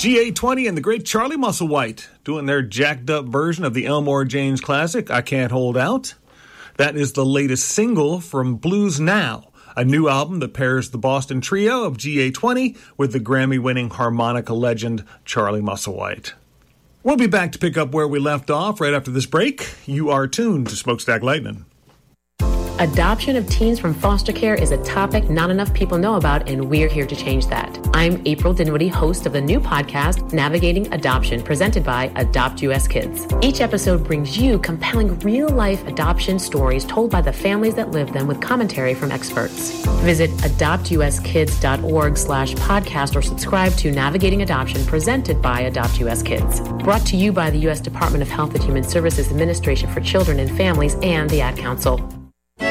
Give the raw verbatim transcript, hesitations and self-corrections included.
G A twenty and the great Charlie Musselwhite doing their jacked up version of the Elmore James classic, I Can't Hold Out. That is the latest single from Blues Now, a new album that pairs the Boston trio of G A twenty with the Grammy-winning harmonica legend Charlie Musselwhite. We'll be back to pick up where we left off right after this break. You are tuned to Smokestack Lightning. Adoption of teens from foster care is a topic not enough people know about, and we're here to change that. I'm April Dinwiddie, host of the new podcast, Navigating Adoption, presented by Adopt U S Kids. Each episode brings you compelling real-life adoption stories told by the families that live them with commentary from experts. Visit adoptuskids.org slash podcast or subscribe to Navigating Adoption, presented by Adopt U S Kids. Brought to you by the U S Department of Health and Human Services Administration for Children and Families and the Ad Council.